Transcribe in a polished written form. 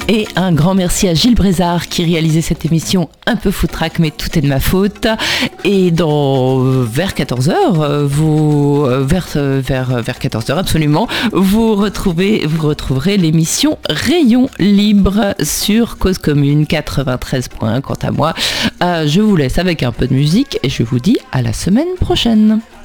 Et un grand merci à Gilles Brézard qui réalisait cette émission un peu foutraque, mais tout est de ma faute. Et vers 14h, vers 14h absolument, vous retrouverez l'émission Rayon Libre sur Cause Commune 93.1. Quant à moi, je vous laisse avec un peu de musique et je vous dis à la semaine prochaine.